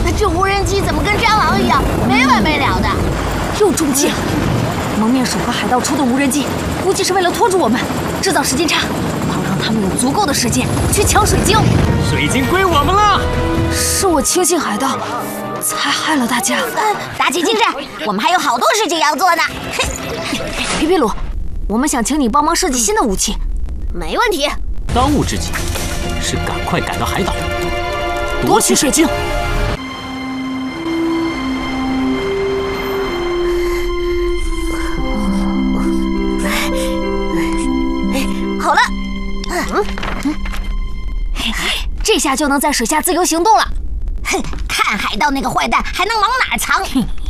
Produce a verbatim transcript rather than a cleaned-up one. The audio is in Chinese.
这无人机怎么跟蟑螂一样没完没了的？ 又中计了！蒙面鼠和海盗出动无人机，估计是为了拖住我们，制造时间差，好让他们有足够的时间去抢水晶。 水晶归我们了！ 是我轻信海盗，才害了大家。 嗯，打起精神，我们还有好多事情要做呢。 皮皮鲁，我们想请你帮忙设计新的武器。 没问题。 当务之急是赶快赶到海岛， 夺取水晶。 好了，嗯嗯，嘿嘿，这下就能在水下自由行动了。 哼，看海盗那个坏蛋还能往哪藏？